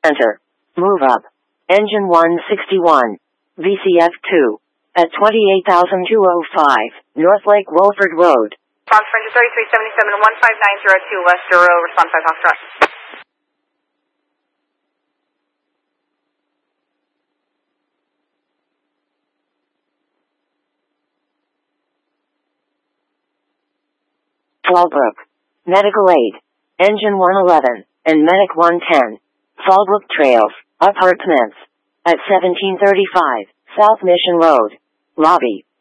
Enter. Move up. Engine 161. VCF2. At 28,205, North Lake Wolford Road. Response for engine 3377, 15902 West Duro, response 5 Foxtrot. Fallbrook. Medical aid. Engine 111, and Medic 110. Fallbrook Trails, Apartments. At 1735, South Mission Road. Lobby.